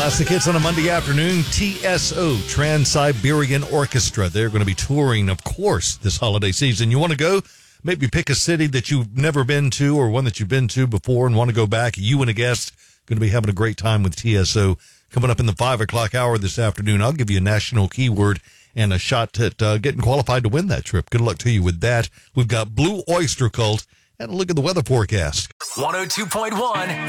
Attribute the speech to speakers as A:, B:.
A: Classic hits on a Monday afternoon. TSO, Trans-Siberian Orchestra. They're going to be touring, of course, this holiday season. You want to go? Maybe pick a city that you've never been to or one that you've been to before and want to go back. You and a guest going to be having a great time with TSO. Coming up in the 5 o'clock hour this afternoon, I'll give you a national keyword and a shot at getting qualified to win that trip. Good luck to you with that. We've got Blue Oyster Cult and a look at the weather forecast.
B: 102.1